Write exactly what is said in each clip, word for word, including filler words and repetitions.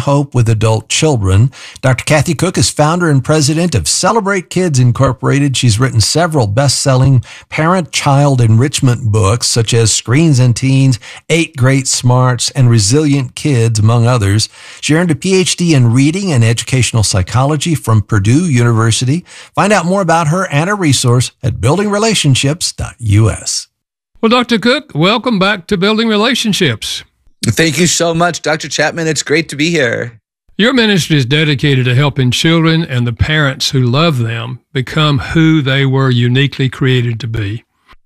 hope with adult children. Doctor Kathy Cook is founder and president of Celebrate Kids Incorporated. She's written several best-selling parent-child enrichment books, such as Screens and Teens, Eight Great Smarts, and Resilient Kids, among others. She earned a P H D in reading and educational psychology from Purdue University. Find out more about her and her resource at building relationships dot U S. Well, Doctor Cook, welcome back to Building Relationships. Thank you so much, Doctor Chapman. It's great to be here. Your ministry is dedicated to helping children and the parents who love them become who they were uniquely created to be.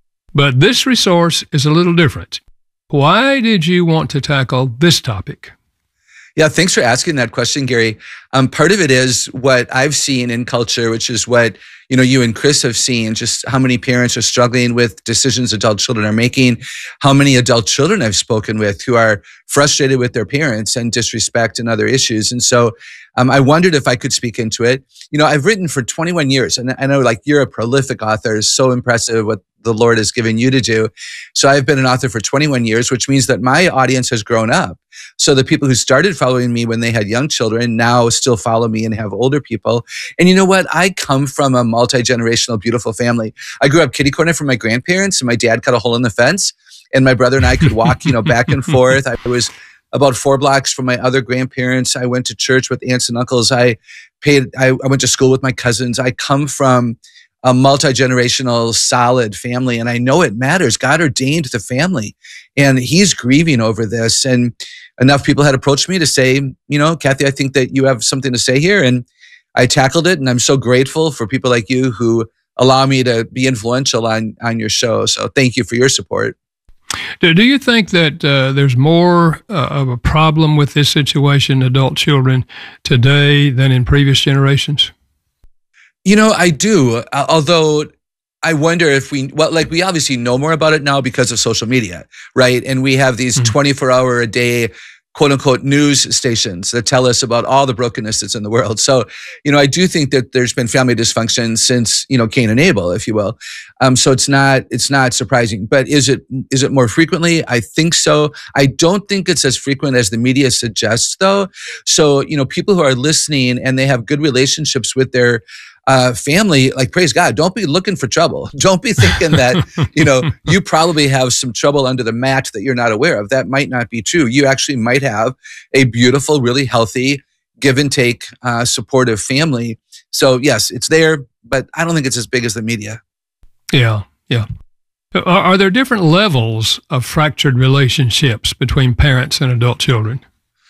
But this resource is a little different. Why did you want to tackle this topic? Yeah, thanks for asking that question, Gary. Um, part of it is what I've seen in culture, which is what you know you and Chris have seen, just how many parents are struggling with decisions adult children are making, how many adult children I've spoken with who are frustrated with their parents and disrespect and other issues. And so um, I wondered if I could speak into it. You know, I've written for twenty-one years, and I know like you're a prolific author. It's so impressive what the Lord has given you to do. So I've been an author for twenty-one years, which means that my audience has grown up. So the people who started following me when they had young children now still follow me and have older people. And you know what? I come from a multi-generational, beautiful family. I grew up kitty corner from my grandparents, and my dad cut a hole in the fence, and my brother and I could walk, you know, back and forth. I was about four blocks from my other grandparents. I went to church with aunts and uncles. I paid, I, I went to school with my cousins. I come from a multi-generational, solid family. And I know it matters. God ordained the family, and he's grieving over this. And enough people had approached me to say, you know, Kathy, I think that you have something to say here. And I tackled it. And I'm so grateful for people like you who allow me to be influential on, on your show. So thank you for your support. Do, do you think that uh, there's more uh, of a problem with this situation, adult children, today than in previous generations? You know, I do. Uh, although I wonder if we, well, like we obviously know more about it now because of social media, right? And we have these mm-hmm. twenty-four hour a day, quote unquote, news stations that tell us about all the brokenness that's in the world. So, you know, I do think that there's been family dysfunction since, you know, Cain and Abel, if you will. Um, so it's not, it's not surprising, but is it, is it more frequently? I think so. I don't think it's as frequent as the media suggests though. So, you know, people who are listening and they have good relationships with their Uh, family, like, praise God, don't be looking for trouble. Don't be thinking that, you know, you probably have some trouble under the mat that you're not aware of. That might not be true. You actually might have a beautiful, really healthy, give and take, uh, supportive family. So yes, it's there, but I don't think it's as big as the media. Yeah, yeah. Are, are there different levels of fractured relationships between parents and adult children?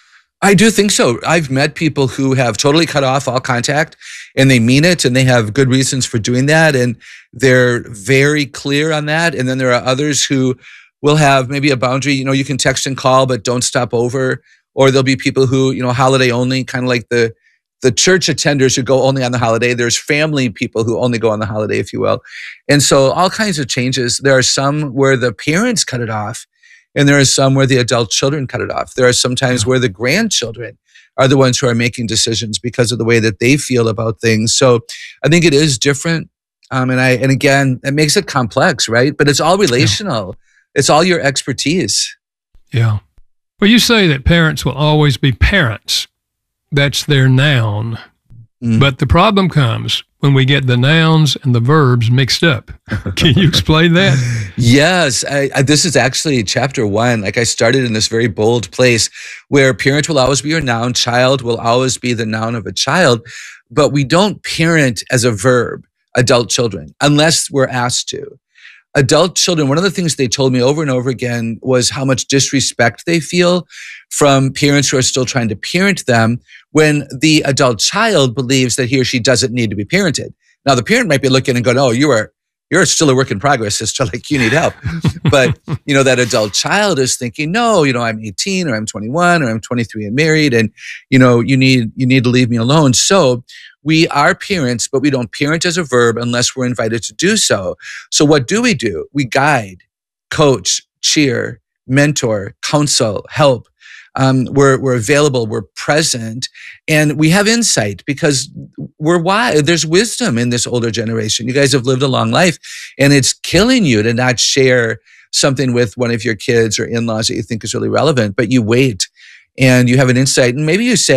I do think so. I've met people who have totally cut off all contact, and they mean it, and they have good reasons for doing that, and they're very clear on that. And then there are others who will have maybe a boundary. You know, you can text and call, but don't stop over. Or there'll be people who, you know, holiday only, kind of like the the church attenders who go only on the holiday. There's family people who only go on the holiday, if you will. And so all kinds of changes. There are some where the parents cut it off, and there are some where the adult children cut it off. There are sometimes where the grandchildren are the ones who are making decisions because of the way that they feel about things. So I think it is different. Um, and I, and again, it makes it complex, right? But it's all relational. Yeah. It's all your expertise. Yeah. Well, you say that parents will always be parents. That's their noun. Mm. But the problem comes when we get the nouns and the verbs mixed up. Can you explain that? Yes. I, I, this is actually chapter one. Like I started in this very bold place where parent will always be your noun, child will always be the noun of a child, but we don't parent as a verb, adult children, unless we're asked to. Adult children, one of the things they told me over and over again was how much disrespect they feel from parents who are still trying to parent them when the adult child believes that he or she doesn't need to be parented. Now, the parent might be looking and going, oh, you are, you're still a work in progress, sister, like you need help. But, you know, that adult child is thinking, no, you know, I'm eighteen or I'm twenty-one or I'm twenty-three and married, and, you know, you need, you need to leave me alone. So we are parents, but we don't parent as a verb unless we're invited to do so. So what do we do? We guide, coach, cheer, mentor, counsel, help. Um, we're, we're available, we're present, and we have insight because we're wise. There's wisdom in this older generation. You guys have lived a long life, and it's killing you to not share something with one of your kids or in-laws that you think is really relevant, but you wait and you have an insight, and maybe you say,